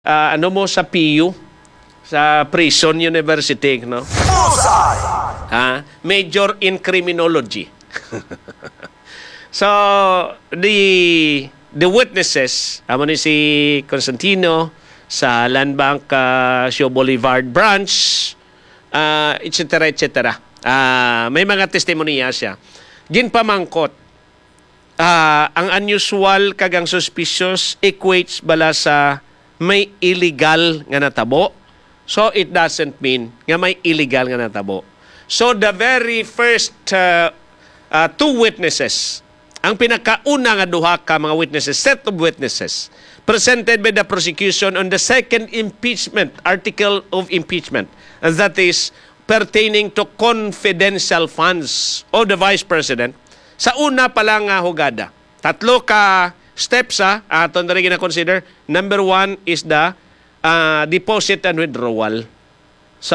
ano mo sa PU, sa Prison University, no? Major in criminology. So, the witnesses, amo ni si Constantino sa Land Bank Sio Boulevard branch, etc. etc. May mga testimonya siya. Ginpamangkot, ang unusual kagang suspicious equates bala sa may illegal nga natabo. So it doesn't mean nga may illegal nga natabo. So the very first two witnesses, ang pinakauna nga duha ka mga witnesses, set of witnesses, presented by the prosecution on the second impeachment, article of impeachment, and that is pertaining to confidential funds of the Vice President. Sa una pa lang nga hugada, tatlo ka steps aton na rin gina-consider. Number one is the deposit and withdrawal. So,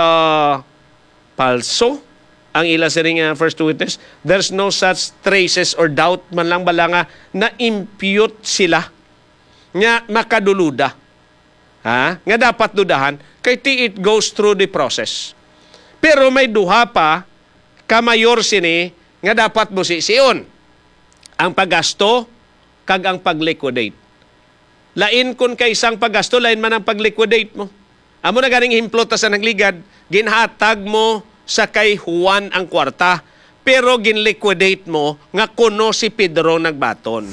palso ang ila sa ring first witness. There's no such traces or doubt man lang bala nga na impute sila nga makaduluda. Nga dapat dudahan kay it goes through the process. Pero may duha pa kamayor sini nga dapat mo siyon. Ang paggasto kag ang pagliquidate. Lain kun kay isang paggasto, lain man ang pagliquidate mo. Amo na ganing himplota sa nagligad, ginhatag mo sa kay Juan ang kwarta, pero ginliquidate mo nga kuno si Pedro nagbaton.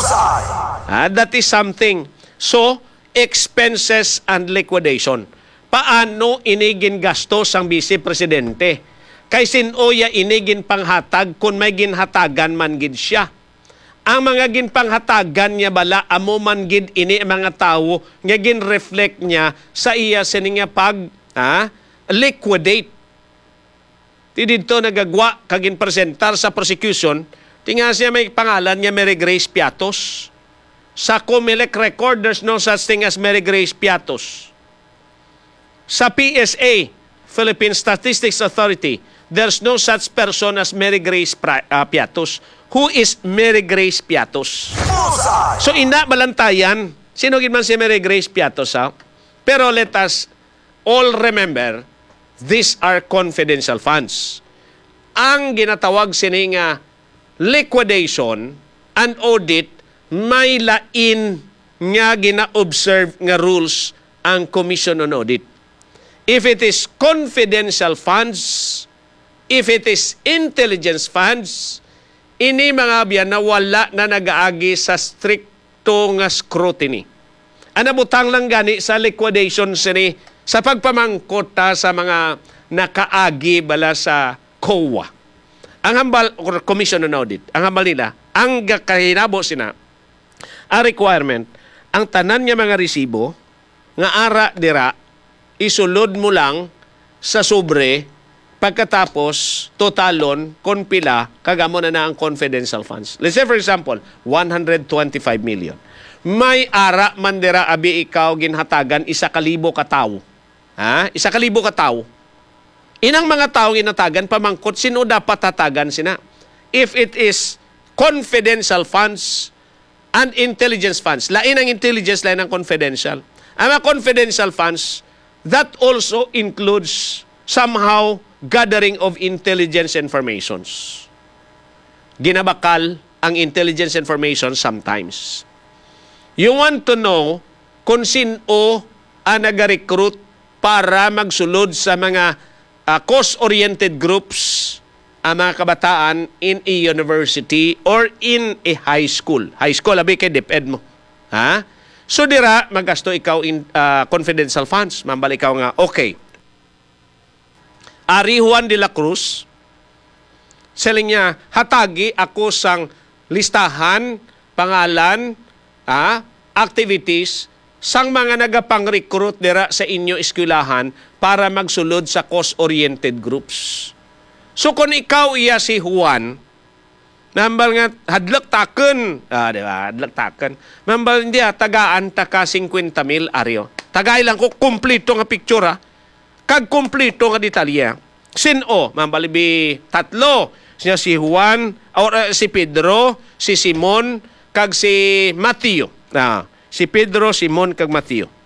That is something. So, expenses and liquidation. Paano inigin gastos ang Vice Presidente? Kay sinuya inigin panghatag kung may ginhatagan man gid siya. Ang mga ginpanghatagan niya bala, amo man gid ini mga tao nga gin-reflect niya sa iya sininga pag liquidate. Ti dito nagagwa kagin presentar sa prosecution, tinga siya may pangalan niya Mary Grace Piatos. Sa COMELEC record, there's no such thing as Mary Grace Piatos. Sa PSA, Philippine Statistics Authority, there's no such person as Mary Grace Piatos. Who is Mary Grace Piatos? So, ina balantayan, sino gid man si Mary Grace Piatos, Pero let us all remember, these are confidential funds. Ang ginatawag sini nga liquidation and audit, may lain nga gina-observe nga rules ang Commission on Audit. If it is confidential funds, if it is intelligence funds, ini mga biyan na wala na nag-aagi sa stricto nga scrutiny. Anabutang lang gani sa liquidation sini sa pagpamangkot sa mga nakaagi bala sa COA. Ang hambal, or Commission on Audit, ang hambal nila, ang kahinabo sina, ang requirement, ang tanan nga mga resibo, nga ara dira, isulod mo lang sa sobre. Pagkatapos, totalon, kon pila, kagamo na ang confidential funds. Let's say, for example, 125 million. May ara mandira abi ikaw ginhatagan 1,000 ka tawo. 1,000 ka tawo. Inang mga tawo ginhatagan, pamangkot, sino dapat hatagan sina? If it is confidential funds and intelligence funds, lain ang intelligence, lain ang confidential. Ang mga confidential funds, that also includes somehow gathering of intelligence informations. Ginabakal ang intelligence information sometimes. You want to know kung sino ang nag-recruit para magsulod sa mga cause-oriented groups ang mga kabataan in a university or in a high school. High school, abi kay DepEd mo. So dira, magasto ikaw in confidential funds. Mambal ikaw nga, okay. Ari Juan de la Cruz, saling niya, hatagi ako sang listahan, pangalan, activities, sang mga nagapang-recruit dira sa inyo eskwelahan para magsulod sa cause-oriented groups. So kung ikaw iya si Juan, nambal nga, hadlak taken, diba, hadlak taken, nambal hindi tagaan taka 50,000 aryo. Tagay lang ko, kumplito nga picture, kag kumplito nga detalye. Sino? Mambalibi tatlo. Siya si Juan, or si Pedro, si Simon, kag si Matthew. Si Pedro, Simon, kag Matthew.